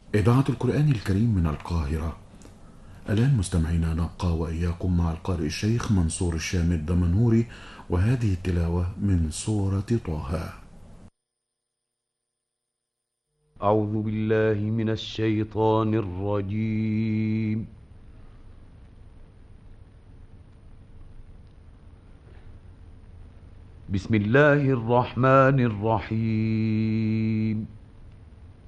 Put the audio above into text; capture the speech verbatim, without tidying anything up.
إذاعة القرآن الكريم من القاهرة. الآن مستمعينا نبقى وإياكم مع القارئ الشيخ منصور الشام الدمنهوري، وهذه التلاوة من سورة طه. أعوذ بالله من الشيطان الرجيم. بسم الله الرحمن الرحيم.